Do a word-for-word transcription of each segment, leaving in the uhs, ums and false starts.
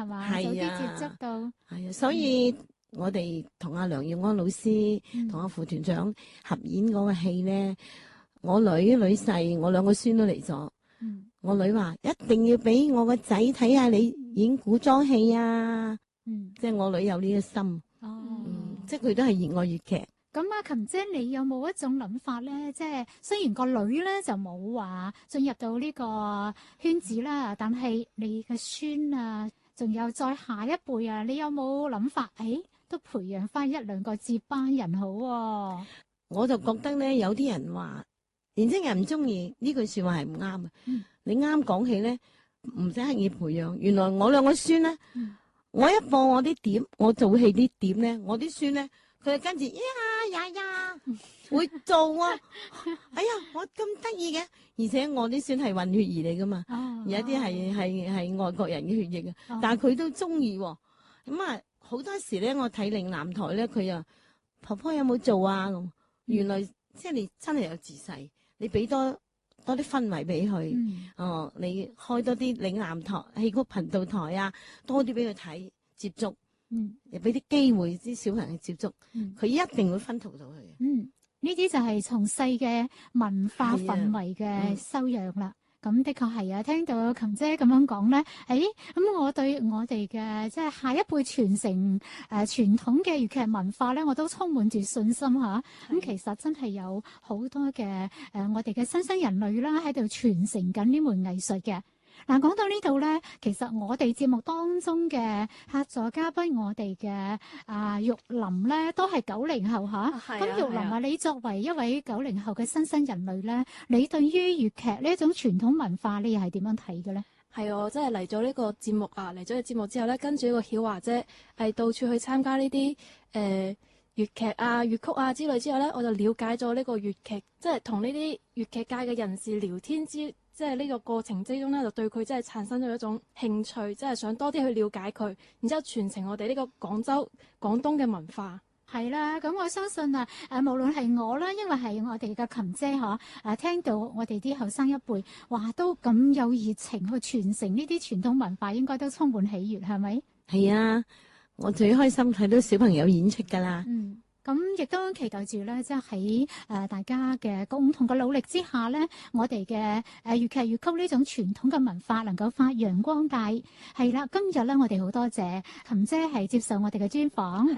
係嘛？ 係啊， 早啲接觸到。 係啊，所以我哋同阿梁耀安老師同阿、 嗯、 副團長合演嗰個戲咧，我女女婿，我兩個孫都嚟咗。 嗯， 我女話一定要俾我個仔睇下你演古裝戲啊。 嗯， 即係我女有呢個心。 哦， 嗯，即係佢都係熱愛粵劇。 咁阿琴姐，你有冇一種諗法咧？即係雖然個女咧就冇話進入到呢個圈子啦，但係你嘅孫啊，仲有再下一輩啊，你有冇諗法？誒，都培養翻一兩個接班人好喎。 我就覺得咧，有啲人話年輕人唔中意呢句說話係唔啱嘅。 嗯， 你啱講起咧，唔使刻意培養。原來我兩個孫咧， 嗯、 我一播我啲碟，我做戲啲碟咧，我啲孫咧，佢就跟住呀呀呀，會做啊！哎呀，我咁得意嘅，而且我啲孫係混血兒嚟噶嘛， 哦、 有一啲係係係外國人嘅血液啊， 哦、 但係佢都中意喎。咁啊，好多時咧，我睇嶺南台咧，佢又婆婆有冇做啊？原來、嗯、即係你真係有自細，你俾多多啲氛圍俾佢， 嗯、 哦，你開多啲嶺南台戲曲頻道台啊，多啲俾佢睇接觸。嗯，又俾啲機會啲小朋友接觸，佢、嗯、一定會分圖到佢。嗯， 呢啲就係從細嘅文化氛圍嘅修養啦。咁、嗯、的確係啊，聽到琴姐咁樣講咧，誒、哎，咁我對我哋嘅即係下一輩傳承誒、呃、傳統嘅粵劇文化咧，我都充滿住信心嚇。咁、啊、其實真係有好多嘅誒、呃，我哋嘅新生人類啦喺度傳承緊呢門藝術嘅。嗱，講到呢度咧，其實我哋節目當中嘅客座嘉賓，我哋嘅啊玉林咧，都係九零後嚇。咁、啊、玉林啊，你作為一位九零後嘅新生人類咧，你對於粵劇呢一種傳統文化，你又係點樣睇嘅咧？ 係我真係嚟咗呢個節目啊，嚟咗個節目之後咧，跟住呢個曉華姐係到處去參加呢啲誒粵劇啊、粵曲啊之類之後咧，我就了解咗呢個粵劇，即係同呢啲粵劇界嘅人士聊天之。即係呢個過程之中咧，就對佢真係產生咗一種興趣，即係想多啲去了解佢，然之後傳承我哋呢個廣州、廣東嘅文化。 係啦，咁我相信啊，誒無論係我啦，因為係我哋嘅琴姐嗬，誒聽到我哋啲後生一輩話都咁有熱情去傳承呢啲傳統文化，應該都充滿喜悅，係咪？ 係啊，我最開心睇到小朋友演出㗎啦。 嗯。咁亦都期待住咧，即係喺誒大家嘅共同嘅努力之下咧，我哋嘅誒粵劇粵曲呢種傳統嘅文化能夠發揚光大。係啦，今日咧我哋好多謝琴姐係接受我哋嘅專訪。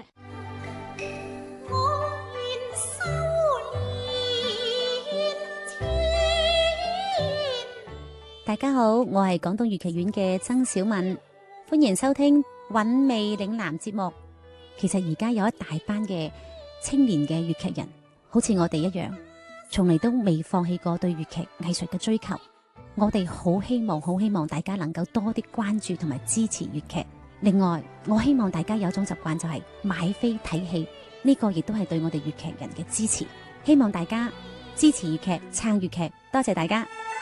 大家好，我係廣東粵劇院嘅曾小敏，歡迎收聽韻味嶺南節目。其實而家有一大班嘅青年嘅粵劇人，好似我哋一樣，從嚟都未放棄過對粵劇藝術嘅追求。我哋好希望，好希望大家能夠多啲關注同埋支持粵劇。另外，我希望大家有一種習慣，就係買飛睇戲，呢個亦都係對我哋粵劇人嘅支持。希望大家支持粵劇，撐粵劇，多謝大家。